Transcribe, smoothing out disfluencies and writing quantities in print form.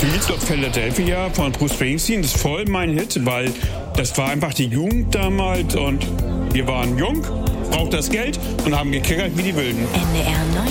Streets of Philadelphia von Bruce Springsteen ist voll mein Hit, weil das war einfach die Jugend damals und wir waren jung, brauchten das Geld und haben gekickert wie die Wilden. NDR 9.